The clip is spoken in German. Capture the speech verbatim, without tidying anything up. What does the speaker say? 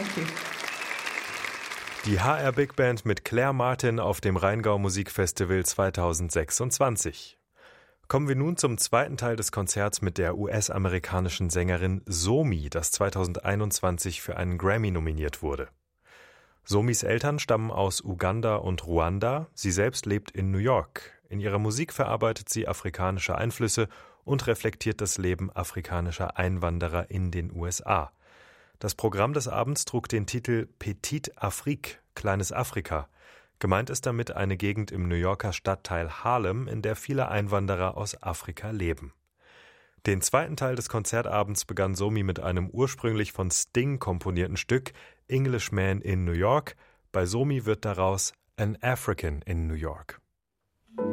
you. Die H R Big Band mit Claire Martin auf dem Rheingau Musikfestival zweitausendsechsundzwanzig. Kommen wir nun zum zweiten Teil des Konzerts mit der U S-amerikanischen Sängerin Somi, das zweitausendeinundzwanzig für einen Grammy nominiert wurde. Somis Eltern stammen aus Uganda und Ruanda, sie selbst lebt in New York. In ihrer Musik verarbeitet sie afrikanische Einflüsse und reflektiert das Leben afrikanischer Einwanderer in den U S A. Das Programm des Abends trug den Titel Petite Afrique, Kleines Afrika. Gemeint ist damit eine Gegend im New Yorker Stadtteil Harlem, in der viele Einwanderer aus Afrika leben. Den zweiten Teil des Konzertabends begann Somi mit einem ursprünglich von Sting komponierten Stück Englishman in New York. Bei Somi wird daraus An African in New York.